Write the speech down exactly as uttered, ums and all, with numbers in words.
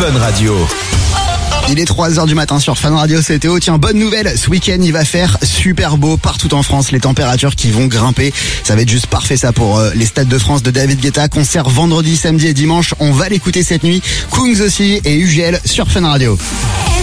Fun Radio. Il est trois heures du matin sur Fun Radio, c'est Théo. Tiens, bonne nouvelle, ce week-end il va faire super beau partout en France, les températures qui vont grimper, ça va être juste parfait ça pour euh, les Stades de France de David Guetta, concert vendredi, samedi et dimanche, on va l'écouter cette nuit, Kungs aussi et U G L sur Fun Radio.